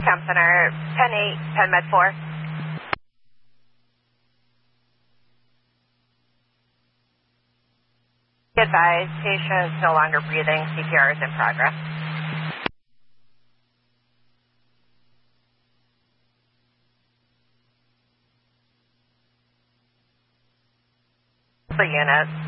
Camp Center, 10-8, 10 Med 4. Be advised, patient is no longer breathing. CPR is in progress. The unit.